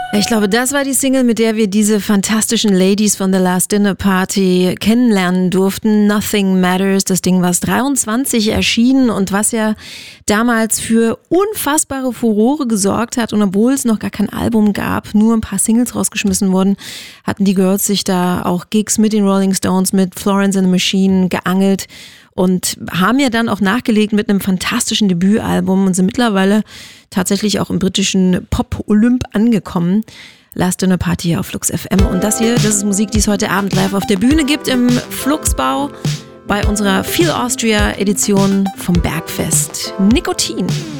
Ich glaube, das war die Single, mit der wir diese fantastischen Ladies von The Last Dinner Party kennenlernen durften. Nothing Matters, das Ding war 23 erschienen und was ja damals für unfassbare Furore gesorgt hat. Und obwohl es noch gar kein Album gab, nur ein paar Singles rausgeschmissen wurden, hatten die Girls sich da auch Gigs mit den Rolling Stones, mit Florence and the Machine geangelt und haben ja dann auch nachgelegt mit einem fantastischen Debütalbum und sind mittlerweile tatsächlich auch im britischen Pop-Olymp angekommen. Last Dinner Party hier auf Flux FM. Und das ist Musik, die es heute Abend live auf der Bühne gibt im Fluxbau bei unserer Feel Austria Edition vom Bergfest. Nikotin.